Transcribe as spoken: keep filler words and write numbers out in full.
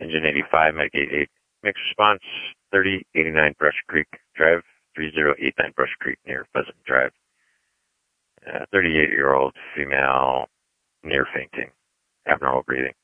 Engine eighty-five, Medicaid eight. Mixed response, thirty eighty-nine Brush Creek Drive, three zero eight nine Brush Creek near Pheasant Drive. Uh, thirty-eight-year-old female, near fainting, abnormal breathing.